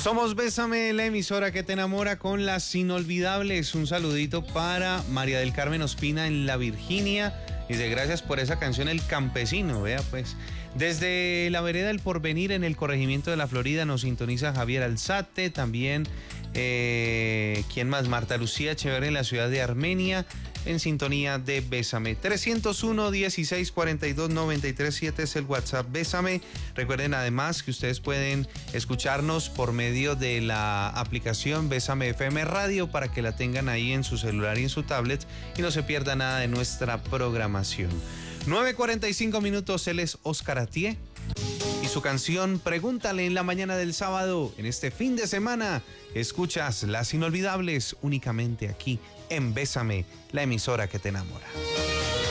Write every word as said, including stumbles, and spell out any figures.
Somos Bésame, la emisora que te enamora con las inolvidables. Un saludito para María del Carmen Ospina en La Virginia. Dice, gracias por esa canción El Campesino. Vea pues. Desde la vereda El Porvenir en el corregimiento de La Florida nos sintoniza Javier Alzate. También, eh, ¿quién más? Marta Lucía Echeverría en la ciudad de Armenia, en sintonía de Bésame. trescientos uno, dieciséis, cuarenta y dos, noventa y tres, siete es el WhatsApp Bésame. Recuerden además que ustedes pueden escucharnos por medio de la aplicación Bésame F M Radio para que la tengan ahí en su celular y en su tablet y no se pierda nada de nuestra programación. nueve cuarenta y cinco minutos, él es Oscar Atié y su canción Pregúntale en la mañana del sábado. En este fin de semana escuchas las inolvidables únicamente aquí en Bésame, la emisora que te enamora.